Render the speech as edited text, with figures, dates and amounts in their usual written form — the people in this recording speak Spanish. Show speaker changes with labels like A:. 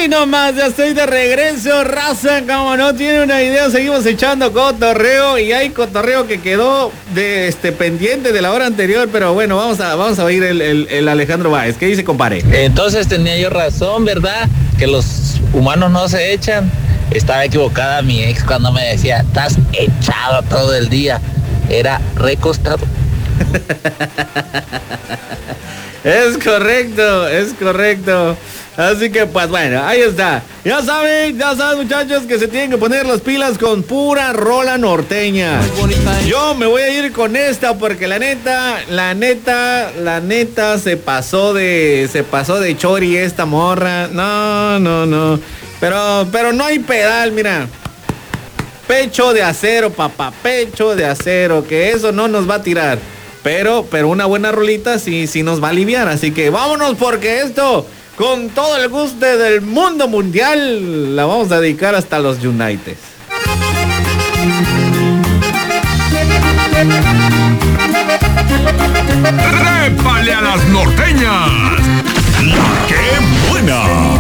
A: Hoy nomás, ya estoy de regreso, raza, como no tiene una idea, seguimos echando cotorreo y hay cotorreo que quedó pendiente de la hora anterior, pero bueno, vamos a oír el Alejandro Báez. ¿Qué dice, compadre?
B: Entonces tenía yo razón, ¿verdad? Que los humanos no se echan. Estaba equivocada mi ex cuando me decía, estás echado todo el día. Era recostado.
A: Es correcto. Así que pues bueno, ahí está. Ya saben muchachos que se tienen que poner las pilas con pura rola norteña. Yo me voy a ir con esta porque la neta se pasó de chori esta morra. No. Pero no hay pedal, mira. Pecho de acero, papá, pecho de acero, que eso no nos va a tirar. Pero una buena rolita sí nos va a aliviar. Así que vámonos porque esto, con todo el gusto del mundo mundial, la vamos a dedicar hasta los United.
C: ¡Répale!